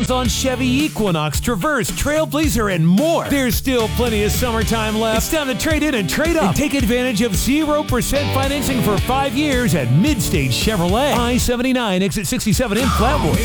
on Chevy Equinox, Traverse, Trailblazer, and more. There's still plenty of summertime left. It's time to trade in and trade up and take advantage of 0% financing for 5 years at Midstage Chevrolet. I-79, exit 67 in Flatwood.